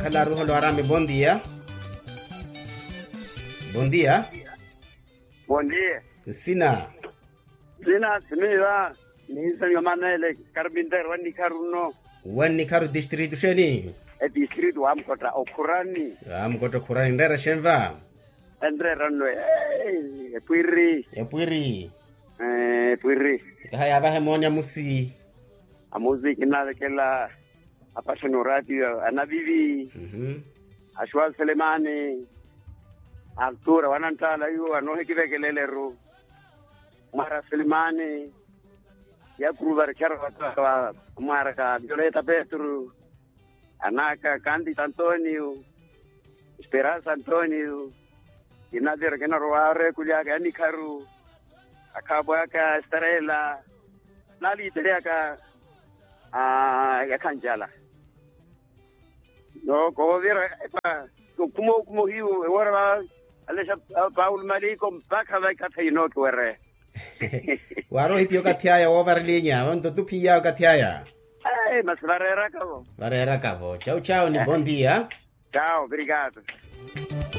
Claro, hello, Arame, bom dia. Bom dia. Bom dia. Sina. Sina, Smida. Nisa Yomanele, Carpinter, Wani Caruno. Wani Caru distrito sheni. E distrito Amkota, Okurani. Amkota Kurani, ndera shenva. Andre Ranwe. Puiri. Puiri. Puiri. Haya vahe monya musi. A musica nada che la appassiono radio, Anavivi. Ashwal Selemani. Altura, Wanantala, io a noi che vede l'Eleru. Mara Selemani. Yakruvar Charvata, Marca, Violeta Petru. Anaka, Candid Antonio. Speranza Antonio. Inadir che non ruare, Culiaga, Nicaru. Akabuaka, Starella. Nali Teriaka. Yakanjala. No, como viera, como hiu, ora, alesha Paul Malikom, baka vai katino tuere. Waro hitio katiaya overlinya, onto tu pia katiaya. Mas varera cavo. Varera cavo. Ciao ciao, ni bom dia. Ciao, obrigado.